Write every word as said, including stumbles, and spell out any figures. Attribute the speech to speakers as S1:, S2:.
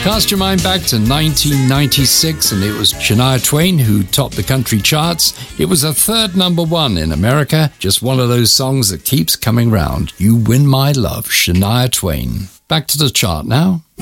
S1: Cast your mind back to nineteen ninety-six, and it was Shania Twain who topped the country charts. It was a third number one in America, just one of those songs that keeps coming round. You Win My Love, Shania Twain. Back to the chart now.